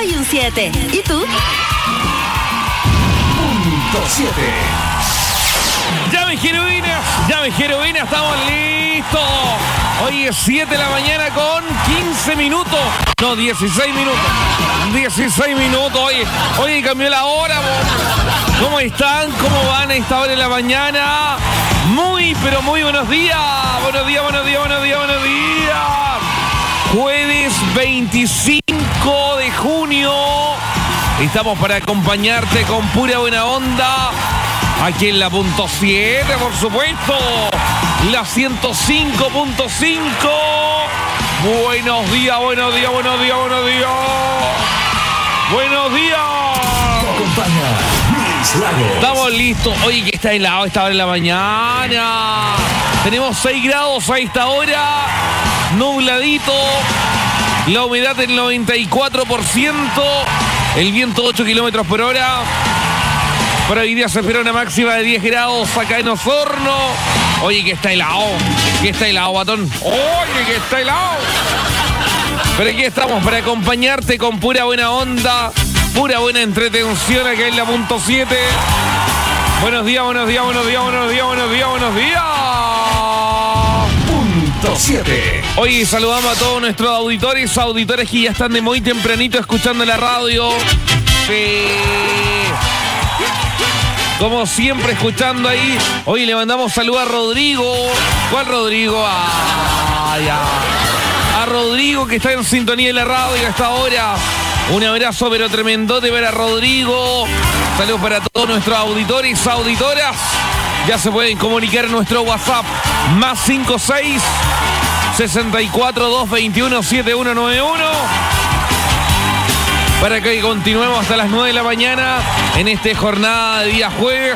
Soy un 7. ¿Y tú? Punto 7. Llame Jerovina, estamos listos. Hoy es 7 de la mañana con 15 minutos. No, 16 minutos. 16 minutos. Hoy cambió la hora. ¿Cómo están? ¿Cómo van a esta hora de la mañana? Muy, pero muy buenos días. Buenos días. Jueves 25 de junio. Estamos para acompañarte con pura buena onda. Aquí en la punto 7, por supuesto. La 105.5. Buenos días. Buenos días. Acompaña Luis Lagos. Estamos listos. Oye, que está helado esta hora de la mañana. Tenemos 6 grados a esta hora. Nubladito. La humedad del 94%. El viento 8 kilómetros por hora. Para hoy día se espera una máxima de 10 grados acá en Osorno. Oye, que está helado. Batón. Oye, que está helado. Pero aquí estamos para acompañarte con pura buena onda, pura buena entretención acá en la punto 7. Buenos días. Punto 7. Hoy saludamos a todos nuestros auditores que ya están de muy tempranito escuchando la radio. Sí. Como siempre, escuchando ahí. Hoy le mandamos saludos a Rodrigo. ¿Cuál Rodrigo? A Rodrigo, que está en sintonía de la radio hasta ahora. Un abrazo pero tremendote para Rodrigo. Saludos para todos nuestros auditores, auditoras. Ya se pueden comunicar en nuestro WhatsApp. Más 56 64 221 7191. Para que continuemos hasta las 9 de la mañana en esta jornada de día jueves.